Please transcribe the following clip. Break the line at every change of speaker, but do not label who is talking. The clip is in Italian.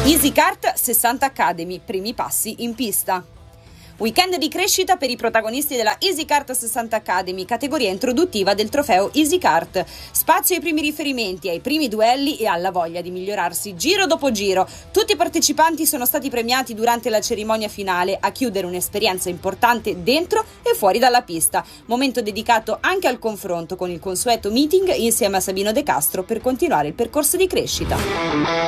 Easy Kart 60 Academy, primi passi in pista. Weekend di crescita per i protagonisti della Easy Kart 60 Academy, categoria introduttiva del trofeo Easy Kart. Spazio ai primi riferimenti, ai primi duelli e alla voglia di migliorarsi giro dopo giro. Tutti i partecipanti sono stati premiati durante la cerimonia finale a chiudere un'esperienza importante dentro e fuori dalla pista. Momento dedicato anche al confronto con il consueto meeting insieme a Sabino De Castro per continuare il percorso di crescita.